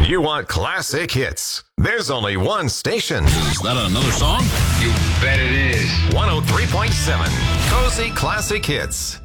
You want classic hits? There's only one station. Is that another song? You bet it is. 103.7 Cozy Classic Hits.